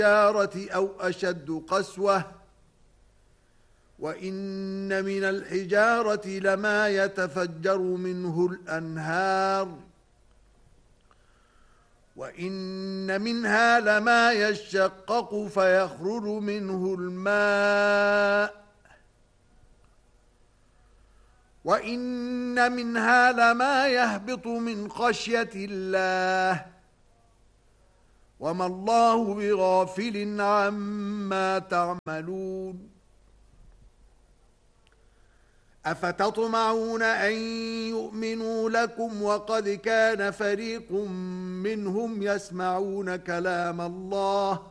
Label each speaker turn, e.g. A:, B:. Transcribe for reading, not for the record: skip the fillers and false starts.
A: الحجارة أو أشد قسوة وإن من الحجارة لما يتفجر منه الأنهار وإن منها لما يشقق فيخرج منه الماء وإن منها لما يهبط من خشية الله وما الله بغافل عما تعملون أفتطمعون أن يؤمنوا لكم وقد كان فريق منهم يسمعون كلام الله